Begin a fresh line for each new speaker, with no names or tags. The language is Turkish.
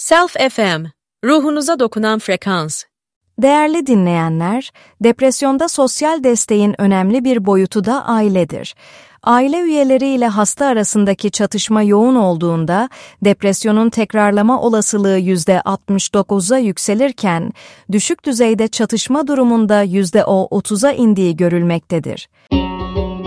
Self FM, ruhunuza dokunan frekans.
Değerli dinleyenler, depresyonda sosyal desteğin önemli bir boyutu da ailedir. Aile üyeleriyle hasta arasındaki çatışma yoğun olduğunda, depresyonun tekrarlama olasılığı %69'a yükselirken, düşük düzeyde çatışma durumunda %30'a indiği görülmektedir.